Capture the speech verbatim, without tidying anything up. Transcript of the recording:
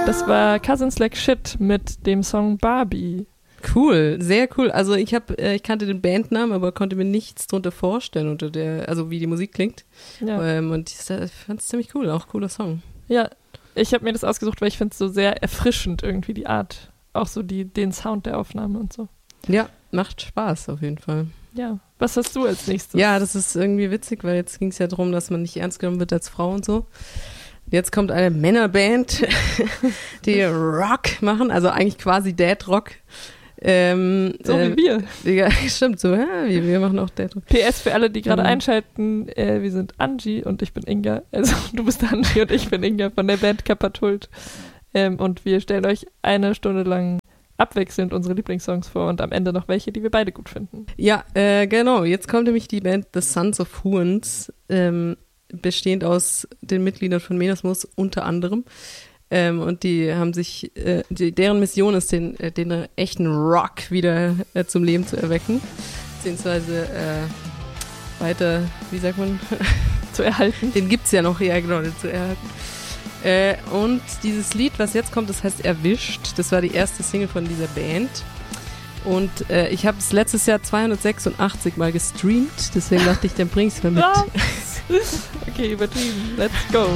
Das war Cousins Like Shit mit dem Song Barbie. Cool, sehr cool. Also ich habe, ich kannte den Bandnamen, aber konnte mir nichts drunter vorstellen, unter der, also wie die Musik klingt. Ja. Ähm, und ich fand es ziemlich cool, auch cooler Song. Ja, ich habe mir das ausgesucht, weil ich finde es so sehr erfrischend irgendwie, die Art, auch so die, den Sound der Aufnahme und so. Ja, macht Spaß auf jeden Fall. Ja, was hast du als nächstes? Ja, das ist irgendwie witzig, weil jetzt ging es ja darum, dass man nicht ernst genommen wird als Frau und so. Jetzt kommt eine Männerband, die Rock machen, also eigentlich quasi Dad Rock. Ähm, so äh, wie wir. Ja, stimmt, so, ja, wir, wir machen auch Dad Rock. P S für alle, die gerade Mhm. einschalten, äh, wir sind Angie und ich bin Inga. Also du bist Angie und ich bin Inga von der Band Kapatult. Ähm, und wir stellen euch eine Stunde lang abwechselnd unsere Lieblingssongs vor und am Ende noch welche, die wir beide gut finden. Ja, äh, genau. Jetzt kommt nämlich die Band The Sons of Huans, ähm, bestehend aus den Mitgliedern von Menasmus unter anderem. Ähm, und die haben sich, äh, die, deren Mission ist, den, äh, den echten Rock wieder äh, zum Leben zu erwecken. Beziehungsweise äh, weiter, wie sagt man? Zu erhalten. Den gibt's ja noch, ja genau, den zu erhalten. Äh, und dieses Lied, was jetzt kommt, das heißt Erwischt. Das war die erste Single von dieser Band. Und äh, ich habe es letztes Jahr zweihundertsechsundachtzig Mal gestreamt. Deswegen dachte ich, dann bring's mal mit. Okay, übertrieben. Let's go.